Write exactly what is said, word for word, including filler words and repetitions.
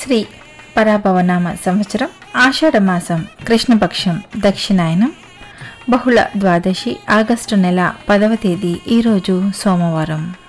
శ్రీ పరాభవనామ సంవత్సరం ఆషాఢమాసం కృష్ణపక్షం దక్షిణాయనం బహుళ ద్వాదశి ఆగస్టు నెల పదవ తేదీ ఈరోజు సోమవారం.